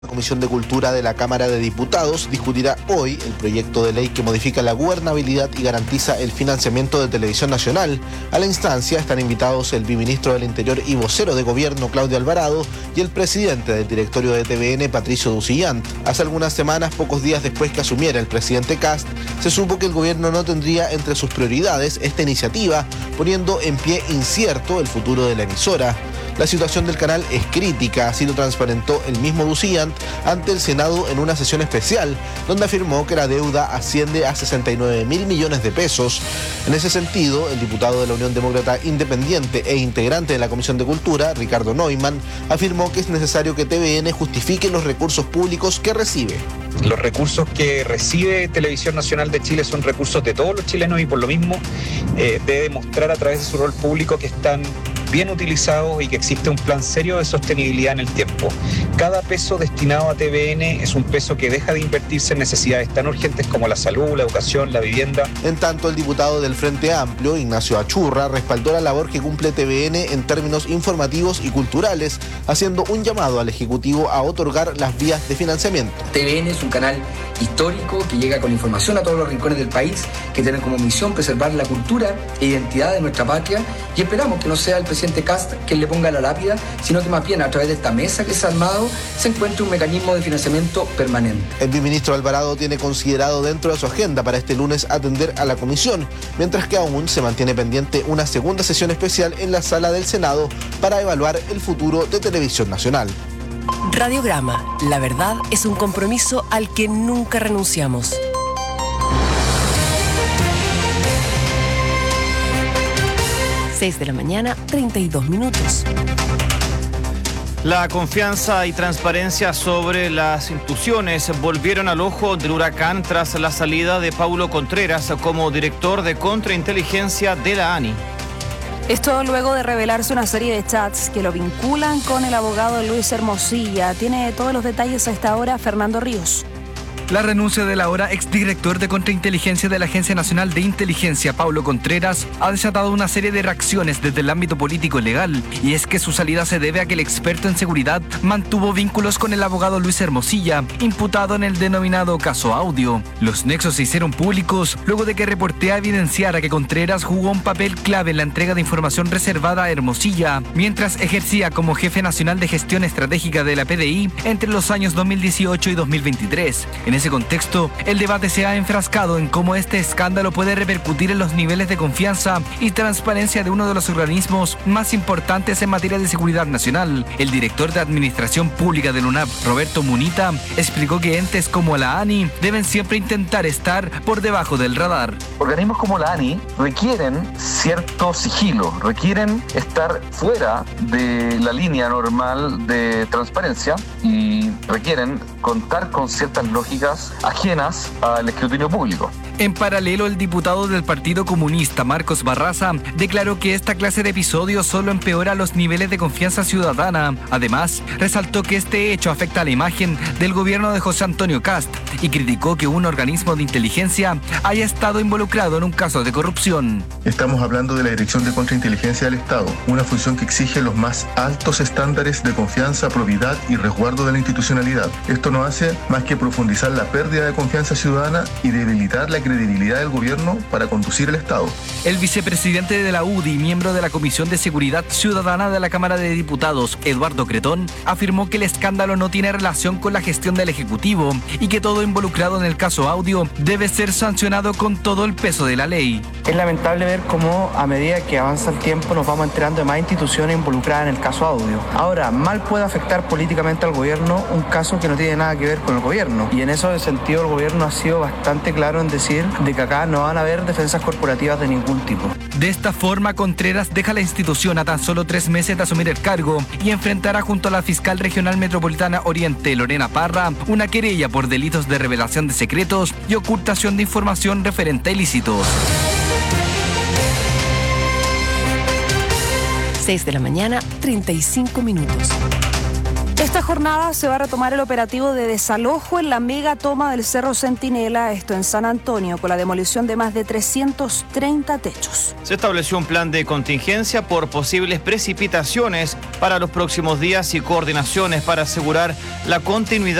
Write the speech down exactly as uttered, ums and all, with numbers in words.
La Comisión de Cultura de la Cámara de Diputados discutirá hoy el proyecto de ley que modifica la gobernabilidad y garantiza el financiamiento de Televisión Nacional. A la instancia están invitados el viceministro del Interior y vocero de Gobierno, Claudio Alvarado, y el presidente del directorio de T V N, Patricio Ducillant. Hace algunas semanas, pocos días después que asumiera el presidente Kast, se supo que el gobierno no tendría entre sus prioridades esta iniciativa, poniendo en pie incierto el futuro de la emisora. La situación del canal es crítica, así lo transparentó el mismo Ducillant ante el Senado en una sesión especial, donde afirmó que la deuda asciende a sesenta y nueve mil millones de pesos. En ese sentido, el diputado de la Unión Demócrata Independiente e integrante de la Comisión de Cultura, Ricardo Neumann, afirmó que es necesario que T V N justifique los recursos públicos que recibe. Los recursos que recibe Televisión Nacional de Chile son recursos de todos los chilenos y por lo mismo eh, debe demostrar a través de su rol público que están bien utilizados y que existe un plan serio de sostenibilidad en el tiempo. Cada peso destinado a T V N es un peso que deja de invertirse en necesidades tan urgentes como la salud, la educación, la vivienda. En tanto, el diputado del Frente Amplio, Ignacio Achurra, respaldó la labor que cumple T V N en términos informativos y culturales, haciendo un llamado al Ejecutivo a otorgar las vías de financiamiento. T V N es un canal histórico que llega con información a todos los rincones del país, que tiene como misión preservar la cultura e identidad de nuestra patria, y esperamos que no sea el presidente Kast quien le ponga la lápida, sino que más bien a través de esta mesa que se ha armado se encuentre un mecanismo de financiamiento permanente. El viceministro Alvarado tiene considerado dentro de su agenda para este lunes atender a la comisión, mientras que aún se mantiene pendiente una segunda sesión especial en la sala del Senado para evaluar el futuro de Televisión Nacional. Radiograma, la verdad es un compromiso al que nunca renunciamos. seis de la mañana, treinta y dos minutos. La confianza y transparencia sobre las instituciones volvieron al ojo del huracán tras la salida de Paulo Contreras como director de contrainteligencia de la ANI. Esto luego de revelarse una serie de chats que lo vinculan con el abogado Luis Hermosilla. Tiene todos los detalles a esta hora Fernando Ríos. La renuncia del ahora exdirector de contrainteligencia de la Agencia Nacional de Inteligencia, Paulo Contreras, ha desatado una serie de reacciones desde el ámbito político y legal, y es que su salida se debe a que el experto en seguridad mantuvo vínculos con el abogado Luis Hermosilla, imputado en el denominado caso Audio. Los nexos se hicieron públicos luego de que Reportea evidenciara que Contreras jugó un papel clave en la entrega de información reservada a Hermosilla, mientras ejercía como jefe nacional de gestión estratégica de la P D I entre los años dos mil dieciocho y dos mil veintitrés. En ese contexto, el debate se ha enfrascado en cómo este escándalo puede repercutir en los niveles de confianza y transparencia de uno de los organismos más importantes en materia de seguridad nacional. El director de Administración Pública del UNAP, Roberto Munita, explicó que entes como la ANI deben siempre intentar estar por debajo del radar. Organismos como la ANI requieren cierto sigilo, requieren estar fuera de la línea normal de transparencia y requieren contar con ciertas lógicas ajenas al escrutinio público. En paralelo, el diputado del Partido Comunista, Marcos Barraza, declaró que esta clase de episodios solo empeora los niveles de confianza ciudadana. Además, resaltó que este hecho afecta a la imagen del gobierno de José Antonio Kast y criticó que un organismo de inteligencia haya estado involucrado en un caso de corrupción. Estamos hablando de la Dirección de Contrainteligencia del Estado, una función que exige los más altos estándares de confianza, probidad y resguardo de la institucionalidad. Esto no hace más que profundizar la pérdida de confianza ciudadana y debilitar la credibilidad del gobierno para conducir el Estado. El vicepresidente de la U D I, miembro de la Comisión de Seguridad Ciudadana de la Cámara de Diputados, Eduardo Cretón, afirmó que el escándalo no tiene relación con la gestión del Ejecutivo y que todo involucrado en el caso Audio debe ser sancionado con todo el peso de la ley. Es lamentable ver cómo a medida que avanza el tiempo nos vamos enterando de más instituciones involucradas en el caso Audio. Ahora, mal puede afectar políticamente al gobierno un caso que no tiene nada que ver con el gobierno, y en ese sentido el gobierno ha sido bastante claro en decir de que acá no van a haber defensas corporativas de ningún tipo. De esta forma, Contreras deja la institución a tan solo tres meses de asumir el cargo y enfrentará junto a la fiscal regional metropolitana Oriente, Lorena Parra, una querella por delitos de revelación de secretos y ocultación de información referente a ilícitos. seis de la mañana, treinta y cinco minutos. Esta jornada se va a retomar el operativo de desalojo en la mega toma del Cerro Centinela, esto en San Antonio, con la demolición de más de trescientos treinta techos. Se estableció un plan de contingencia por posibles precipitaciones para los próximos días y coordinaciones para asegurar la continuidad